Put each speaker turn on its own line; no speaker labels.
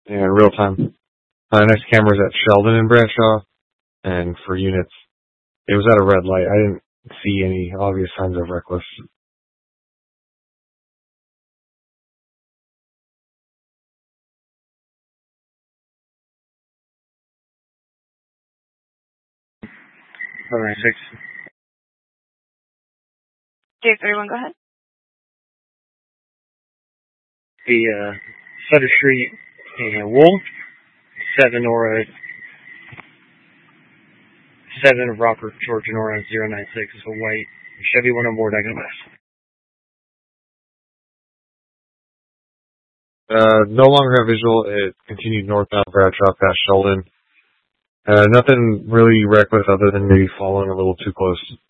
in real time. Next camera is at Sheldon and Bradshaw, and for units, it was at a red light. I didn't see any obvious signs of reckless.
Six.
J31, go ahead.
The Sutter Street and Wool, 7 of Rockford, Georgia, Nora 096 is a white Chevy 1 on board, I can
No longer have visual. It continued northbound Bradshaw past Sheldon. Nothing really reckless other than maybe following a little too close.